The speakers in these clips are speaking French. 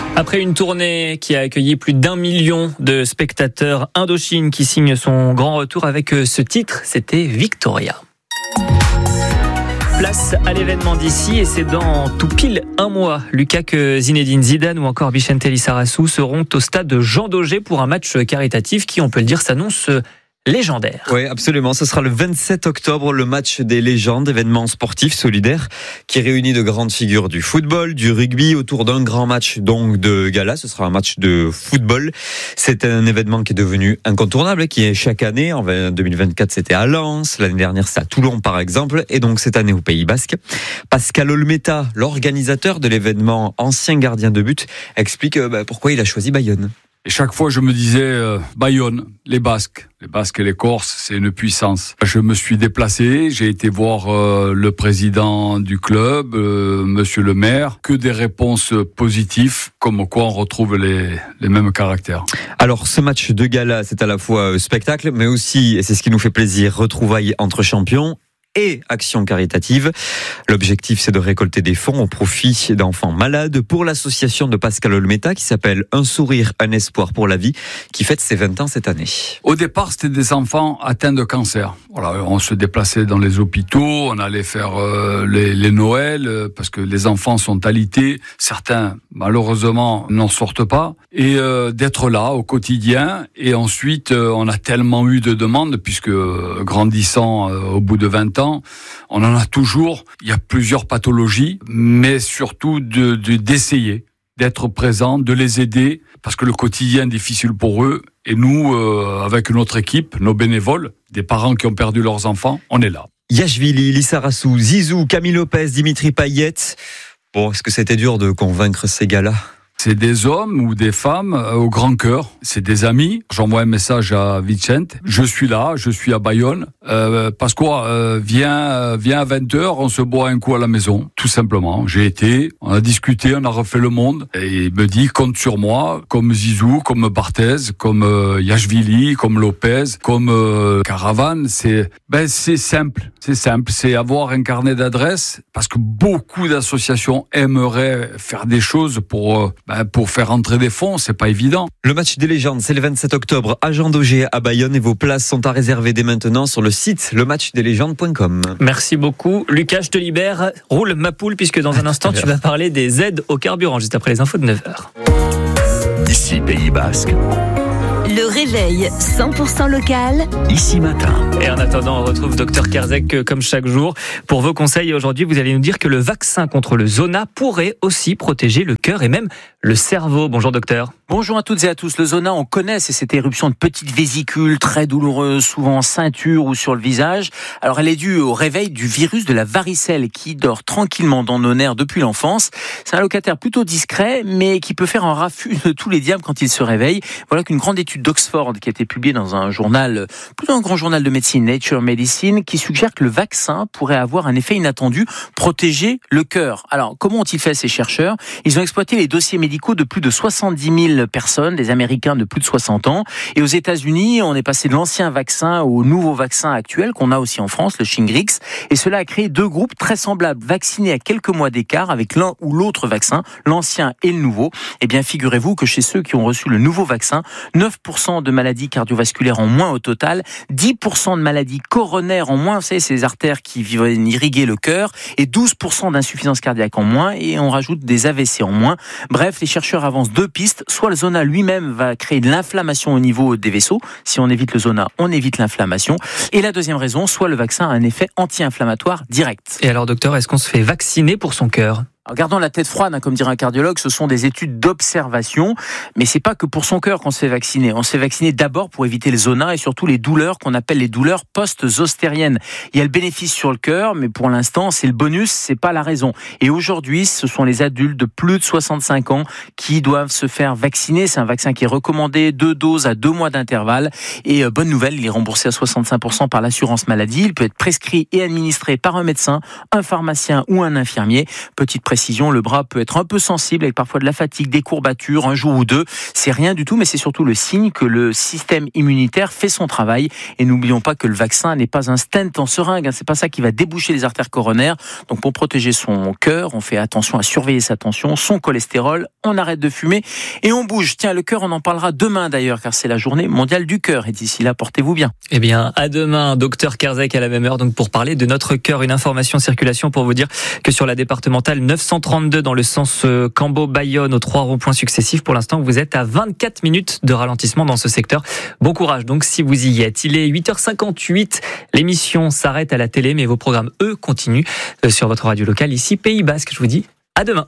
Après une tournée qui a accueilli plus d'1 million de spectateurs, Indochine qui signe son grand retour avec ce titre, c'était Victoria. Place à l'événement d'ici et c'est dans tout pile un mois. Lucas, que Zinedine Zidane ou encore Vicente Lizarazu seront au stade de Jean Daugé pour un match caritatif qui, on peut le dire, s'annonce légendaire. Oui, absolument. Ce sera le 27 octobre, le match des légendes, événement sportif solidaire qui réunit de grandes figures du football, du rugby autour d'un grand match donc de gala. Ce sera un match de football. C'est un événement qui est devenu incontournable, qui est chaque année. En 2024, c'était à Lens. L'année dernière, c'est à Toulon, par exemple. Et donc, cette année au Pays Basque. Pascal Olmeta, l'organisateur de l'événement, ancien gardien de but, explique pourquoi il a choisi Bayonne. Et chaque fois, je me disais, Bayonne, les Basques et les Corses, c'est une puissance. Je me suis déplacé, j'ai été voir le président du club, monsieur le maire, que des réponses positives, comme quoi on retrouve les mêmes caractères. Alors, ce match de gala, c'est à la fois spectacle, mais aussi, et c'est ce qui nous fait plaisir, retrouvailles entre champions et action caritative. L'objectif, c'est de récolter des fonds au profit d'enfants malades pour l'association de Pascal Olmeta qui s'appelle Un sourire, un espoir pour la vie, qui fête ses 20 ans cette année. Au départ, c'était des enfants atteints de cancer. Voilà, on se déplaçait dans les hôpitaux, on allait faire les Noëls, parce que les enfants sont alités. Certains, malheureusement, n'en sortent pas. Et d'être là au quotidien. Et ensuite, on a tellement eu de demandes, puisque grandissant au bout de 20 ans, on en a toujours. Il y a plusieurs pathologies, mais surtout d'essayer d'être présent, de les aider, parce que le quotidien est difficile pour eux. Et nous, avec notre équipe, nos bénévoles, des parents qui ont perdu leurs enfants, on est là. Yashvili, Lizarazu, Zizou, Camille Lopez, Dimitri Payet. Bon, est-ce que c'était dur de convaincre ces gars-là ? C'est des hommes ou des femmes au grand cœur. C'est des amis. J'envoie un message à Vicente. Je suis là, je suis à Bayonne. Pasqua, viens à 20h, on se boit un coup à la maison. Tout simplement. J'ai été, on a discuté, on a refait le monde. Et il me dit, compte sur moi, comme Zizou, comme Barthez, comme Yashvili, comme Lopez, comme Caravane. C'est simple. C'est simple. C'est avoir un carnet d'adresses. Parce que beaucoup d'associations aimeraient faire des choses pour faire entrer des fonds, c'est pas évident. Le match des légendes, c'est le 27 octobre à Jean Daugé à Bayonne et vos places sont à réserver dès maintenant sur le site lematchdeslegendes.com. Merci beaucoup. Lucas, je te libère. Roule ma poule puisque dans un instant, tu vas parler des aides au carburant juste après les infos de 9h. Ici, Pays Basque. Le réveil 100% local. Ici matin. Et en attendant, on retrouve Dr Kerzek comme chaque jour pour vos conseils. Aujourd'hui, vous allez nous dire que le vaccin contre le zona pourrait aussi protéger le cœur et même le cerveau. Bonjour docteur. Bonjour à toutes et à tous. Le zona, on connaît, c'est cette éruption de petites vésicules très douloureuses, souvent en ceinture ou sur le visage. Alors elle est due au réveil du virus de la varicelle qui dort tranquillement dans nos nerfs depuis l'enfance. C'est un locataire plutôt discret, mais qui peut faire un raffut de tous les diables quand il se réveille. Voilà qu'une grande étude d'Oxford qui a été publiée dans un journal, plutôt un grand journal de médecine, Nature Medicine, qui suggère que le vaccin pourrait avoir un effet inattendu, protéger le cœur. Alors comment ont-ils fait ces chercheurs ? Ils ont exploité les dossiers médicaux de plus de 70 000 personnes, des Américains de plus de 60 ans. Et aux États-Unis, on est passé de l'ancien vaccin au nouveau vaccin actuel qu'on a aussi en France, le Shingrix. Et cela a créé deux groupes très semblables, vaccinés à quelques mois d'écart avec l'un ou l'autre vaccin, l'ancien et le nouveau. Eh bien, figurez-vous que chez ceux qui ont reçu le nouveau vaccin, 9% de maladies cardiovasculaires en moins au total, 10% de maladies coronaires en moins, vous savez, ces artères qui viennent irriguer le cœur, et 12% d'insuffisance cardiaque en moins, et on rajoute des AVC en moins. Bref, les chercheurs avancent deux pistes. Soit le zona lui-même va créer de l'inflammation au niveau des vaisseaux. Si on évite le zona, on évite l'inflammation. Et la deuxième raison, soit le vaccin a un effet anti-inflammatoire direct. Et alors docteur, est-ce qu'on se fait vacciner pour son cœur ? Alors, gardons la tête froide, comme dirait un cardiologue, ce sont des études d'observation, mais c'est pas que pour son cœur qu'on se fait vacciner. On se fait vacciner d'abord pour éviter le zona et surtout les douleurs qu'on appelle les douleurs post-zostériennes. Il y a le bénéfice sur le cœur, mais pour l'instant, c'est le bonus, c'est pas la raison. Et aujourd'hui, ce sont les adultes de plus de 65 ans qui doivent se faire vacciner. C'est un vaccin qui est recommandé, 2 doses à 2 mois d'intervalle. Et bonne nouvelle, il est remboursé à 65% par l'assurance maladie. Il peut être prescrit et administré par un médecin, un pharmacien ou un infirmier. Petite précision, précision, le bras peut être un peu sensible avec parfois de la fatigue, des courbatures, un jour ou deux. C'est rien du tout, mais c'est surtout le signe que le système immunitaire fait son travail. Et n'oublions pas que le vaccin n'est pas un stent en seringue, c'est pas ça qui va déboucher les artères coronaires. Donc pour protéger son cœur, on fait attention à surveiller sa tension, son cholestérol, on arrête de fumer et on bouge. Tiens, le cœur, on en parlera demain d'ailleurs, car c'est la journée mondiale du cœur. Et d'ici là, portez-vous bien. Eh bien, à demain, docteur Kerzek à la même heure, donc pour parler de notre cœur. Une information circulation pour vous dire que sur la départementale 932 dans le sens Cambo-Bayonne aux 3 ronds-points successifs, pour l'instant, vous êtes à 24 minutes de ralentissement dans ce secteur. Bon courage donc si vous y êtes. Il est 8h58, l'émission s'arrête à la télé, mais vos programmes, eux, continuent sur votre radio locale ici, Pays Basque. Je vous dis à demain.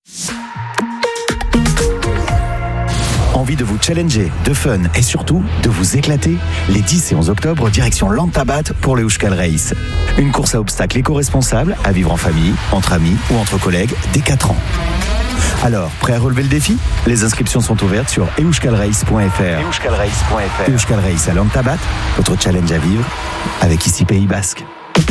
Envie de vous challenger, de fun et surtout de vous éclater? Les 10 et 11 octobre, direction Lantabat pour le Euskal Race. Une course à obstacles éco-responsable à vivre en famille, entre amis ou entre collègues dès 4 ans. Alors, prêt à relever le défi? Les inscriptions sont ouvertes sur euskalrace.fr. Euskal Race à Lantabat, votre challenge à vivre avec ici Pays Basque.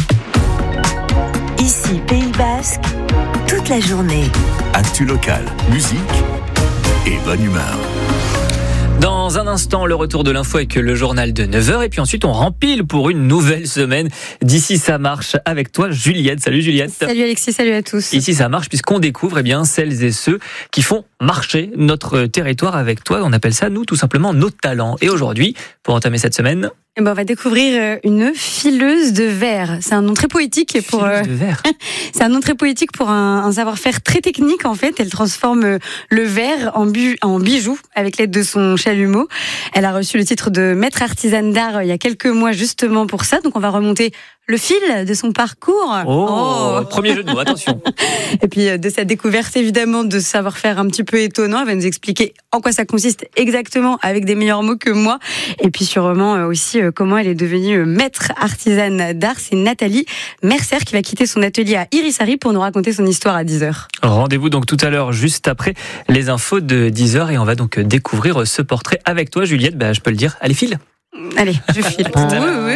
Ici Pays Basque, toute la journée. Actu locale, musique et bonne humeur. Dans un instant, le retour de l'info avec le journal de 9h. Et puis ensuite, on rempile pour une nouvelle semaine. D'ici, ça marche avec toi, Juliette. Salut Juliette. Salut Alexis, salut à tous. Ici, ça marche puisqu'on découvre celles et ceux qui font marcher notre territoire avec toi. On appelle ça, nous, tout simplement, nos talents. Et aujourd'hui, pour entamer cette semaine... on va découvrir une fileuse de verre. C'est un nom très poétique pour Fileuse de verre. c'est un nom très poétique pour un savoir-faire très technique en fait. Elle transforme le verre en bijoux avec l'aide de son chalumeau. Elle a reçu le titre de maître artisane d'art il y a quelques mois justement pour ça. Donc on va remonter le fil de son parcours. Oh. Premier jeu de mots, attention. Et puis de sa découverte évidemment de savoir-faire un petit peu étonnant. Elle va nous expliquer en quoi ça consiste exactement avec des meilleurs mots que moi. Et puis sûrement aussi comment elle est devenue maître artisane d'art. C'est Nathalie Mercer qui va quitter son atelier à Irisari pour nous raconter son histoire à 10h. Rendez-vous donc tout à l'heure, juste après les infos de 10h. Et on va donc découvrir ce portrait avec toi, Juliette. Je peux le dire. Allez, file. Allez, je file. Oui.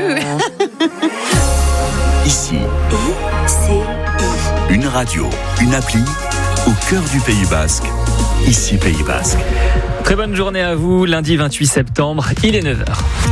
Ici, une radio, une appli au cœur du Pays Basque. Ici, Pays Basque. Très bonne journée à vous. Lundi 28 septembre, il est 9h.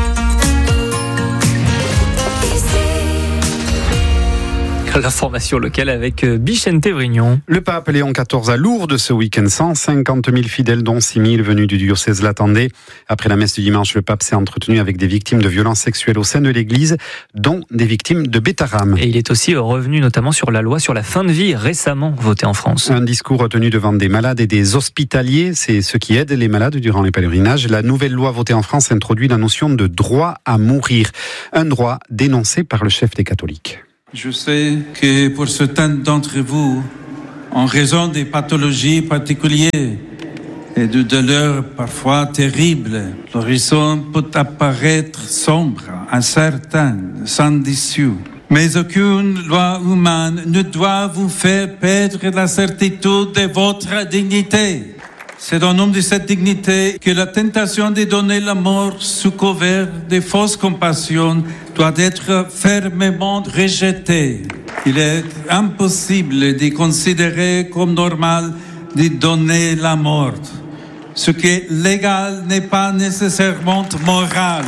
L'information locale avec Bichente Vrignon. Le pape Léon XIV à Lourdes ce week-end. 150 000 fidèles, dont 6 000 venus du diocèse l'attendaient. Après la messe du dimanche, le pape s'est entretenu avec des victimes de violences sexuelles au sein de l'église, dont des victimes de Bétarame. Et il est aussi revenu notamment sur la loi sur la fin de vie récemment votée en France. Un discours tenu devant des malades et des hospitaliers, c'est ceux qui aident les malades durant les pèlerinages. La nouvelle loi votée en France introduit la notion de droit à mourir. Un droit dénoncé par le chef des catholiques. Je sais que pour certains d'entre vous, en raison des pathologies particulières et de douleurs parfois terribles, l'horizon peut apparaître sombre, incertain, sans issue. Mais aucune loi humaine ne doit vous faire perdre la certitude de votre dignité. C'est au nom de cette dignité que la tentation de donner la mort sous couvert de fausses compassions doit être fermement rejetée. Il est impossible de considérer comme normal de donner la mort. Ce qui est légal n'est pas nécessairement moral.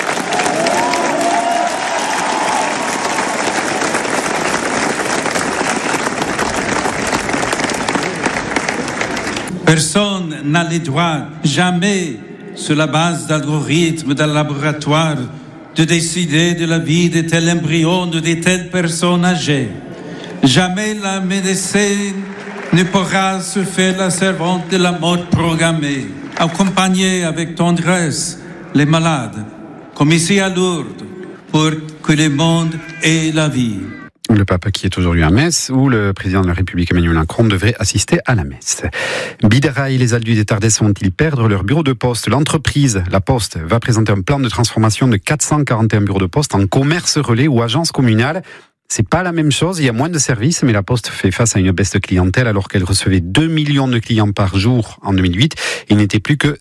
Personne n'a le droit, jamais, sur la base d'algorithmes d'un laboratoire, de décider de la vie de tel embryon ou de telle personne âgée. Jamais la médecine ne pourra se faire la servante de la mort programmée. Accompagner avec tendresse les malades, comme ici à Lourdes, pour que le monde ait la vie. Le pape qui est aujourd'hui à Metz, où le président de la République Emmanuel Macron devrait assister à la messe. Bidera et les Aldus des Tardets vont-ils perdre leur bureau de poste? L'entreprise, la Poste, va présenter un plan de transformation de 441 bureaux de poste en commerce relais ou agence communale. C'est pas la même chose, il y a moins de services, mais la Poste fait face à une baisse de clientèle alors qu'elle recevait 2 millions de clients par jour en 2008. Il n'était plus que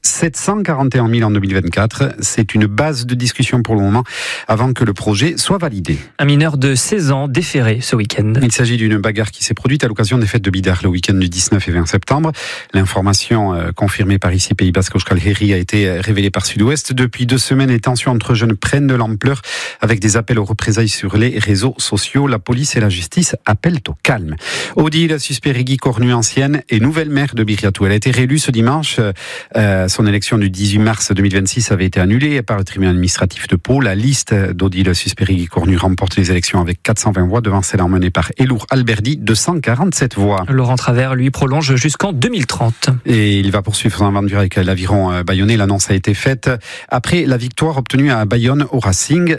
741 000 en 2024. C'est une base de discussion pour le moment avant que le projet soit validé. Un mineur de 16 ans déféré ce week-end. Il s'agit d'une bagarre qui s'est produite à l'occasion des fêtes de Bidar le week-end du 19 et 20 septembre. L'information confirmée par ici Pays Basque Euskal Herria a été révélée par Sud-Ouest. Depuis 2 semaines, les tensions entre jeunes prennent de l'ampleur avec des appels aux représailles sur les réseaux sociaux. La police et la justice appellent au calme. Odile Suspérigui Cornu ancienne et nouvelle maire de Biriatou. Elle a été réélue ce dimanche. Son élection du 18 mars 2026 avait été annulée par le tribunal administratif de Pau. La liste d'Odile Suspérigui Cornu remporte les élections avec 420 voix devant celle emmenée par Elour Alberdi, 247 voix. Laurent Travers, lui, prolonge jusqu'en 2030. Et il va poursuivre son aventure avec l'aviron bayonnais. L'annonce a été faite après la victoire obtenue à Bayonne au Racing,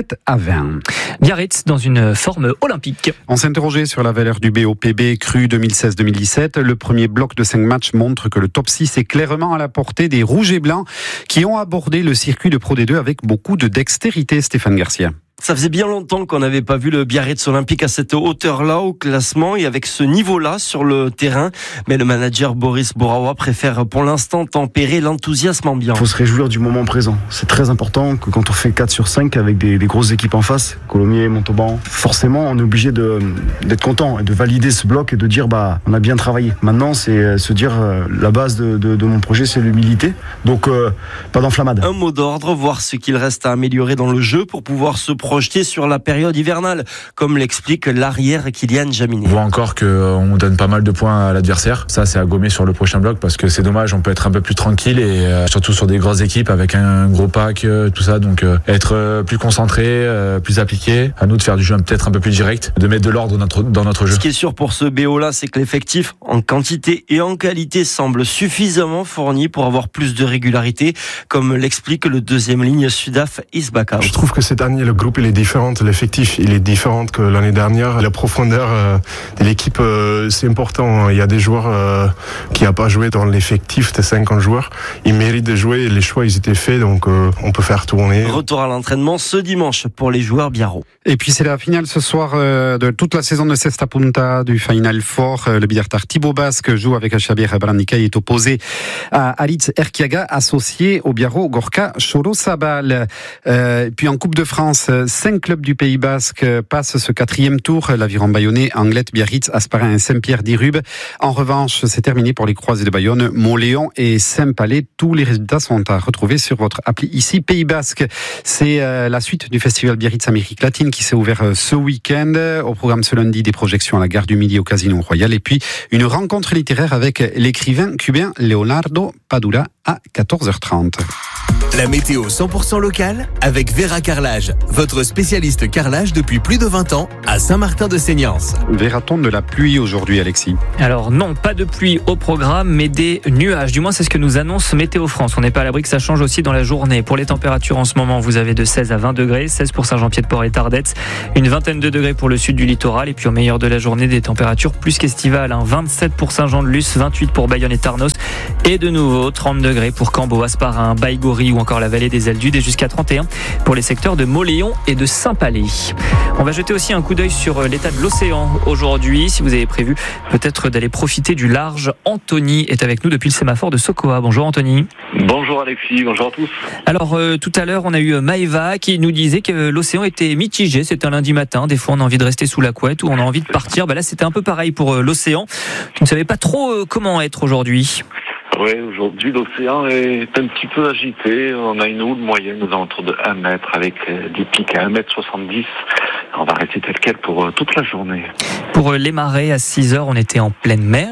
17-20. Biarritz dans une forme olympique. On s'interrogeait sur la valeur du BOPB cru 2016-2017. Le premier bloc de 5 matchs montre que le top 6 est clairement à la portée des rouges et blancs qui ont abordé le circuit de Pro D2 avec beaucoup de dextérité, Stéphane Garcia. Ça faisait bien longtemps qu'on n'avait pas vu le Biarritz Olympique à cette hauteur-là au classement et avec ce niveau-là sur le terrain. Mais le manager Boris Borawa préfère pour l'instant tempérer l'enthousiasme ambiant. Il faut se réjouir du moment présent. C'est très important que quand on fait 4 sur 5 avec des grosses équipes en face, Colomiers, Montauban, forcément on est obligé d'être content et de valider ce bloc et de dire on a bien travaillé. Maintenant c'est se dire la base de mon projet c'est l'humilité. Donc pas d'enflammade. Un mot d'ordre, voir ce qu'il reste à améliorer dans le jeu pour pouvoir se projeté sur la période hivernale, comme l'explique l'arrière Kylian Jaminet. On voit encore qu'on donne pas mal de points à l'adversaire. Ça, c'est à gommer sur le prochain bloc parce que c'est dommage, on peut être un peu plus tranquille et surtout sur des grosses équipes avec un gros pack, tout ça. Donc être plus concentré, plus appliqué. À nous de faire du jeu peut-être un peu plus direct, de mettre de l'ordre dans notre jeu. Ce qui est sûr pour ce BO-là, c'est que l'effectif en quantité et en qualité semble suffisamment fourni pour avoir plus de régularité, comme l'explique le deuxième ligne Sudaf Isbaka. Je trouve que cette année, le groupe il est différent, l'effectif il est différent que l'année dernière. La profondeur de l'équipe c'est important. Il y a des joueurs qui n'ont pas joué dans l'effectif de 50 joueurs. Ils méritent de jouer, les choix ils étaient faits donc on peut faire tourner. Retour à l'entraînement ce dimanche pour les joueurs biarro. Et puis c'est la finale ce soir de toute la saison de Sesta Punta du Final Four. Le Bidartar Thibaut Basque joue avec Xavier Brandica et est opposé à Alitz Erkiaga associé au biarro Gorka Choro-Sabal. Puis en Coupe de France, 5 clubs du Pays Basque passent ce 4e tour. L'Aviron Bayonnais, Anglet, Biarritz, Asparin et Saint-Pierre-d'Irube. En revanche, c'est terminé pour les Croisés de Bayonne, Montléon et Saint-Palais. Tous les résultats sont à retrouver sur votre appli ici Pays Basque. C'est la suite du festival Biarritz Amérique Latine qui s'est ouvert ce week-end. Au programme ce lundi, des projections à la Gare du Midi au Casino Royal et puis une rencontre littéraire avec l'écrivain cubain Leonardo Padura à 14h30. La météo 100% locale avec Vera Carrelage, votre spécialiste carrelage depuis plus de 20 ans à Saint-Martin-de-Seignance. Verra-t-on de la pluie aujourd'hui, Alexis ? Alors non, pas de pluie au programme, mais des nuages. Du moins, c'est ce que nous annonce Météo France. On n'est pas à l'abri que ça change aussi dans la journée. Pour les températures en ce moment, vous avez de 16 à 20 degrés, 16 pour Saint-Jean-Pied-de-Port et Tardette, une vingtaine de degrés pour le sud du littoral, et puis au meilleur de la journée, des températures plus qu'estivales. 27 pour Saint-Jean-de-Luz, 28 pour Bayonne et Tarnos, et de nouveau 30 degrés pour Cambo, Asparin, Baïgori ou encore la vallée des Aldudes, et jusqu'à 31 pour les secteurs de Montléon et de Saint-Palais. On va jeter aussi un coup d'œil sur l'état de l'océan aujourd'hui. Si vous avez prévu peut-être d'aller profiter du large, Anthony est avec nous depuis le sémaphore de Sokoa. Bonjour Anthony. Bonjour Alexis, bonjour à tous. Alors tout à l'heure on a eu Maëva qui nous disait que l'océan était mitigé. C'est un lundi matin, des fois on a envie de rester sous la couette ou on a envie de partir. Là c'était un peu pareil pour l'océan. Tu ne savais pas trop comment être aujourd'hui. Oui, aujourd'hui l'océan est un petit peu agité. On a une houle moyenne aux alentours de 1 mètre avec des pics à 1,70 m. On va rester tel quel pour toute la journée. Pour les marées, à 6h, on était en pleine mer.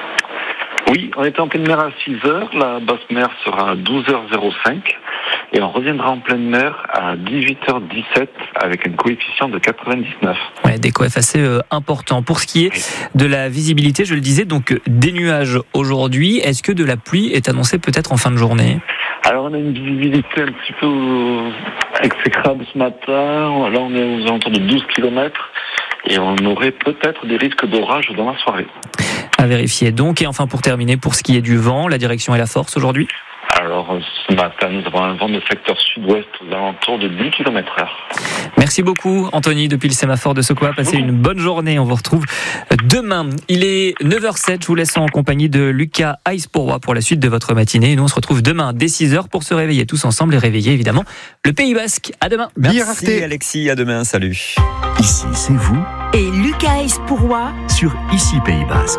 Oui, on était en pleine mer à 6h. La basse mer sera à 12h05. Et on reviendra en pleine mer à 18h17 avec un coefficient de 99. Ouais, des coefs assez importants. Pour ce qui est de la visibilité, je le disais, donc des nuages aujourd'hui. Est-ce que de la pluie est annoncée peut-être en fin de journée ? Alors on a une visibilité un petit peu exécrable ce matin. Là on est aux alentours de 12 km et on aurait peut-être des risques d'orage dans la soirée. À vérifier donc. Et enfin pour terminer, pour ce qui est du vent, la direction et la force aujourd'hui ? Alors ce matin, nous avons un vent de secteur sud-ouest aux alentours de 10 km/h. Merci beaucoup Anthony depuis le sémaphore de Sokoa. Passez une bonne journée. On vous retrouve demain. Il est 9h07. Je vous laisse en compagnie de Lucas Aïs-Pourroy pour la suite de votre matinée. Et nous on se retrouve demain dès 6h pour se réveiller tous ensemble et réveiller évidemment le Pays Basque. À demain. Merci Alexis, à demain, salut. Ici, c'est vous Et Lucas Aïs-Pourroy sur Ici Pays Basque.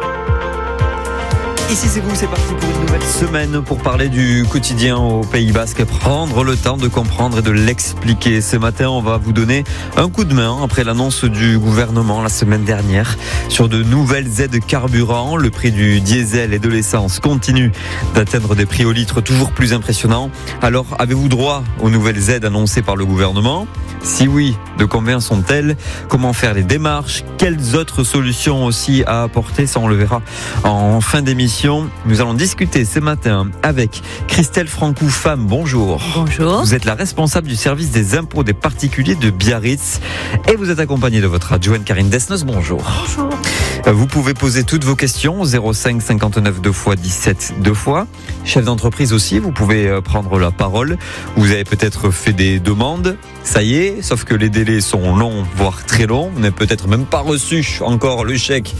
Ici c'est vous, c'est parti pour une nouvelle semaine pour parler du quotidien au Pays Basque, prendre le temps de comprendre et de l'expliquer. Ce matin, on va vous donner un coup de main après l'annonce du gouvernement la semaine dernière sur de nouvelles aides carburant. Le prix du diesel et de l'essence continue d'atteindre des prix au litre toujours plus impressionnants. Alors, avez-vous droit aux nouvelles aides annoncées par le gouvernement ? Si oui, de combien sont-elles ? Comment faire les démarches ? Quelles autres solutions aussi à apporter ? Ça, on le verra en fin d'émission. Nous allons discuter ce matin avec Christelle Francou, femme. Bonjour. Bonjour. Vous êtes la responsable du service des impôts des particuliers de Biarritz et vous êtes accompagnée de votre adjointe Karine Desnos. Bonjour. Bonjour. Vous pouvez poser toutes vos questions au 05 59 2 x 17 2 fois. Chef d'entreprise aussi, vous pouvez prendre la parole. Vous avez peut-être fait des demandes. Ça y est, sauf que les délais sont longs, voire très longs. Vous n'avez peut-être même pas reçu encore le chèque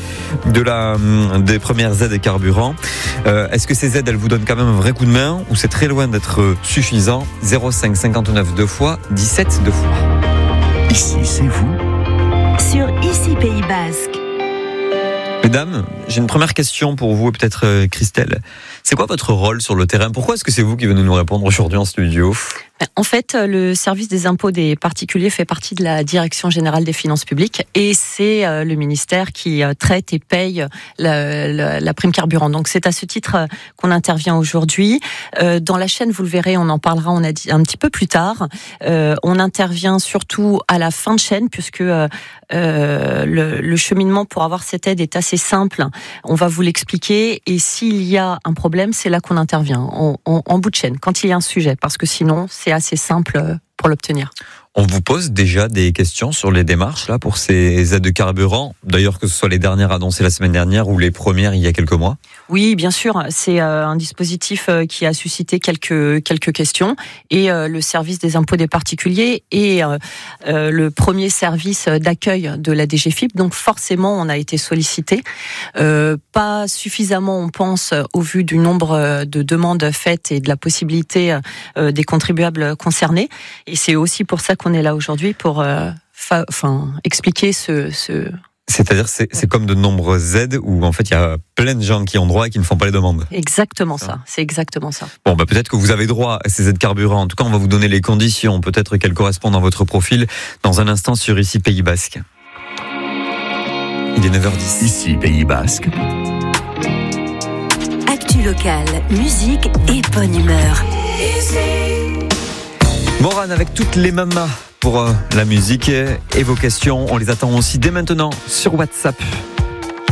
des premières aides carburant. Est-ce que ces aides, elles vous donnent quand même un vrai coup de main ou c'est très loin d'être suffisant ? 05 59 2 fois 17 2 fois. Ici, c'est vous sur Ici Pays Basque. Mesdames, j'ai une première question pour vous et peut-être Christelle. C'est quoi votre rôle sur le terrain ? Pourquoi est-ce que c'est vous qui venez nous répondre aujourd'hui en studio ? En fait, le service des impôts des particuliers fait partie de la Direction générale des finances publiques et c'est le ministère qui traite et paye la prime carburant. Donc c'est à ce titre qu'on intervient aujourd'hui. Dans la chaîne, vous le verrez, on en parlera, on a dit un petit peu plus tard. On intervient surtout à la fin de chaîne puisque le cheminement pour avoir cette aide est assez simple. On va vous l'expliquer et s'il y a un problème, c'est là qu'on intervient, en bout de chaîne, quand il y a un sujet, parce que sinon, c'est assez simple pour l'obtenir. On vous pose déjà des questions sur les démarches là pour ces aides de carburant, d'ailleurs que ce soit les dernières annoncées la semaine dernière ou les premières il y a quelques mois. Oui, bien sûr, c'est un dispositif qui a suscité quelques questions et le service des impôts des particuliers est le premier service d'accueil de la DGFiP, donc forcément on a été sollicité, pas suffisamment on pense au vu du nombre de demandes faites et de la possibilité des contribuables concernés et c'est aussi pour ça qu'on est là aujourd'hui pour expliquer ce... C'est-à-dire c'est comme de nombreuses aides où en fait il y a plein de gens qui ont droit et qui ne font pas les demandes. Exactement ça, c'est exactement ça. Bon peut-être que vous avez droit à ces aides carburant. En tout cas on va vous donner les conditions, peut-être qu'elles correspondent à votre profil dans un instant sur Ici Pays Basque. Il est 9h10. Ici Pays Basque. Actu locale, musique et bonne humeur. Morane avec toutes les mamas pour la musique et vos questions. On les attend aussi dès maintenant sur WhatsApp.